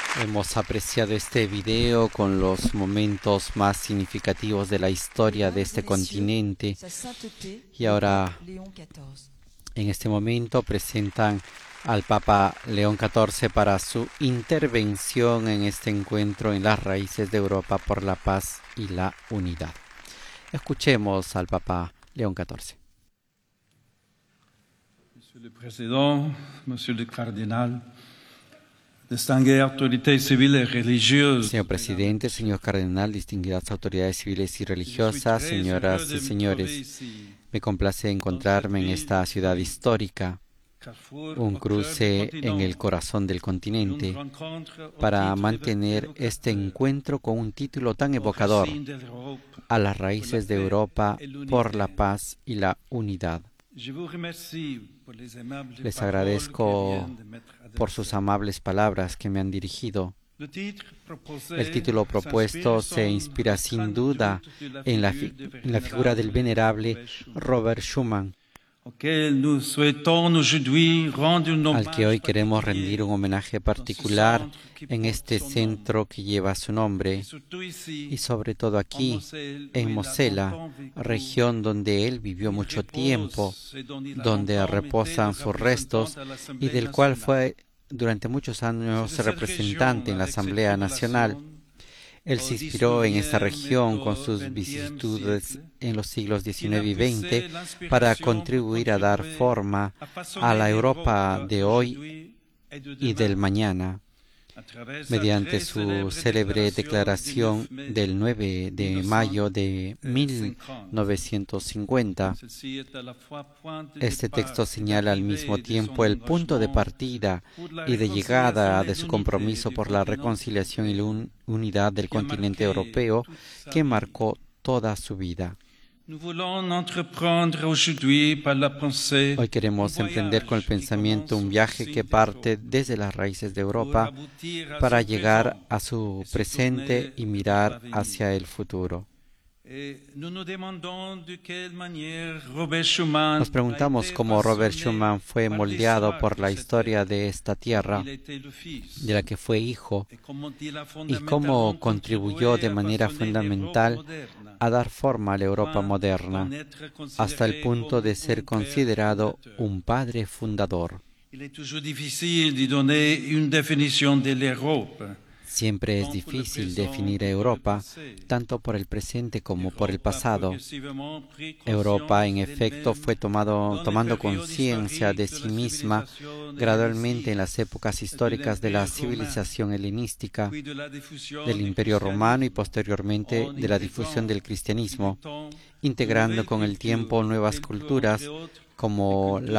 Hemos apreciado este video con los momentos más significativos de la historia de este continente y ahora en este momento presentan al Papa León XIV para su intervención en este encuentro en las raíces de Europa por la paz y la unidad. Escuchemos al Papa León XIV. Monsieur le Président, Monsieur le Cardinal, distinguées autoridades civiles et religieuses. Señor Presidente, señor Cardenal, distinguidas autoridades civiles y religiosas, señoras y señores, me complace encontrarme en esta ciudad histórica, un cruce en el corazón del continente, para mantener este encuentro con un título tan evocador: a las raíces de Europa por la paz y la unidad. Les agradezco por sus amables palabras que me han dirigido. El título propuesto se inspira sin duda en la figura del venerable Robert Schuman, al que hoy queremos rendir un homenaje particular en este centro que lleva su nombre, y sobre todo aquí, en Mosela, región donde él vivió mucho tiempo, donde reposan sus restos y del cual fue durante muchos años representante en la Asamblea Nacional. Él se inspiró en esta región con sus vicisitudes en los siglos XIX y XX para contribuir a dar forma a la Europa de hoy y del mañana. Mediante su célebre declaración del 9 de mayo de 1950, este texto señala al mismo tiempo el punto de partida y de llegada de su compromiso por la reconciliación y la unidad del continente europeo, que marcó toda su vida. Hoy queremos emprender con el pensamiento un viaje que parte desde las raíces de Europa para llegar a su presente y mirar hacia el futuro. Nos preguntamos cómo Robert Schuman fue moldeado por la historia de esta tierra, de la que fue hijo, y cómo contribuyó de manera fundamental a dar forma a la Europa moderna, hasta el punto de ser considerado un padre fundador. Siempre es difícil definir a Europa, tanto por el presente como por el pasado. Europa, en efecto, fue tomando conciencia de sí misma gradualmente en las épocas históricas de la civilización helenística, del Imperio Romano y posteriormente de la difusión del cristianismo, integrando con el tiempo nuevas culturas como la